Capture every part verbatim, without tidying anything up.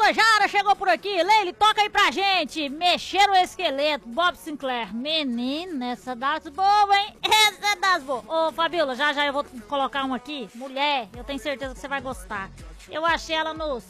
Guajajara chegou por aqui. Leile, toca aí pra gente. Mexer o esqueleto, Bob Sinclair. Menino, essa das boas, hein? Essa é das boas. Ô, Fabiola, já já eu vou colocar uma aqui. Mulher, eu tenho certeza que você vai gostar. Eu achei ela nos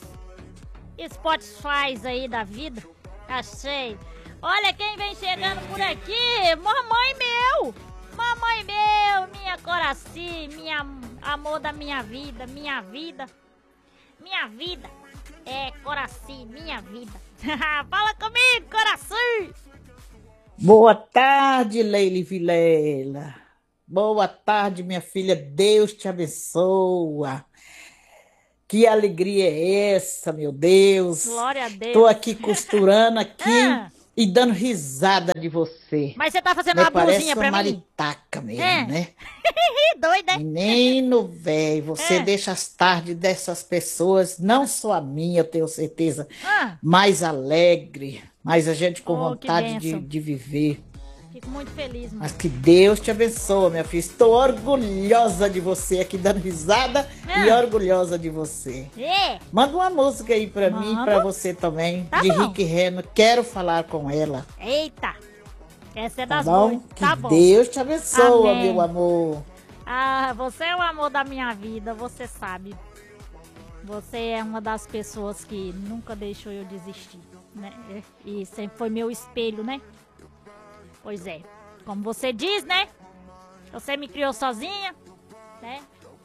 Spotify aí da vida. Achei. Olha quem vem chegando por aqui. Mamãe meu. Mamãe meu, minha coraci, minha amor da minha vida, minha vida. Minha vida. É, Coraci, minha vida. Fala comigo, Coraci! Boa tarde, Leile Vilela. Boa tarde, minha filha. Deus te abençoa. Que alegria é essa, meu Deus? Glória a Estou Deus. aqui costurando aqui Ah, e dando risada de você. mas você tá fazendo Né? uma Parece blusinha uma pra mim? maritaca mesmo, É. né? Doida, é? Menino velho, você É. deixa as tardes dessas pessoas, não só a minha, eu tenho certeza, Ah, mais alegre, mais a gente com oh, que vontade de, bênção. de viver. Fico muito feliz, mano. Mas que Deus te abençoe, minha filha. Estou orgulhosa de você aqui dando risada e Ah. orgulhosa de você. É. Manda uma música aí pra mim e Mando. pra você também, Tá de bom. Rick Renner. Quero falar com ela. Eita. Essa é Tá das bom? boas. Que Tá bom. Deus te abençoe, Amém. meu amor. Ah, você é o amor da minha vida, você sabe. Você é uma das pessoas que nunca deixou eu desistir, né? E sempre foi meu espelho, né? Pois é. Como você diz, né? Você me criou sozinha, né?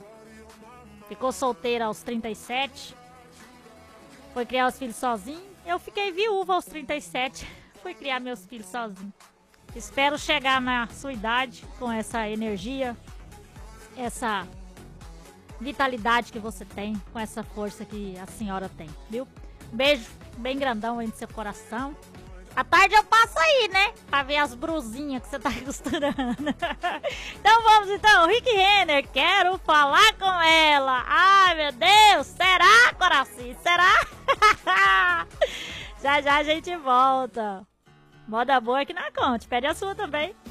Ficou solteira aos trinta e sete. Foi criar os filhos sozinha. Eu fiquei viúva aos trinta e sete. Fui criar meus filhos sozinha. Espero chegar na sua idade com essa energia, essa vitalidade que você tem, com essa força que a senhora tem, viu? Beijo bem grandão aí no seu coração. À tarde eu passo aí, né? Pra ver as brusinhas que você tá costurando. Então vamos então, Rick Renner, quero falar com ela. Ai, meu Deus, será, Coraci? Será? Já já a gente volta. Moda boa que não conte, pede a sua também.